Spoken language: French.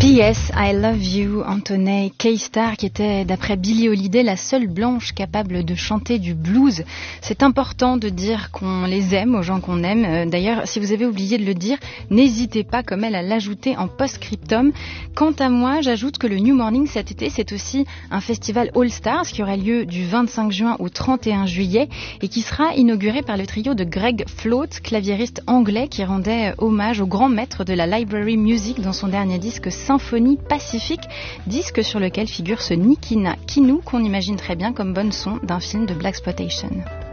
P.S. I Love You, Anthony K-Star, qui était, d'après Billie Holiday, la seule blanche capable de chanter du blues. C'est important de dire qu'on les aime, aux gens qu'on aime. D'ailleurs, si vous avez oublié de le dire, n'hésitez pas, comme elle, à l'ajouter en post-scriptum. Quant à moi, j'ajoute que le New Morning cet été, c'est aussi un festival All Stars qui aura lieu du 25 juin au 31 juillet et qui sera inauguré par le trio de Greg Float, claviériste anglais qui rendait hommage au grand maître de la library music dans son dernier disque Symphonie Pacifique, disque sur lequel figure ce Nikina Kinu qu'on imagine très bien comme bande son d'un film de Blaxploitation.